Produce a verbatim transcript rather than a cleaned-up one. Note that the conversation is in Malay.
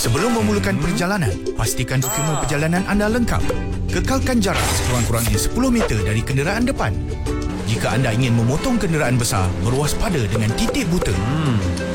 Sebelum memulakan perjalanan, pastikan dokumen perjalanan anda lengkap. Kekalkan jarak sekurang-kurangnya sepuluh meter dari kenderaan depan. Jika anda ingin memotong kenderaan besar, berwaspada dengan titik buta. Hmm.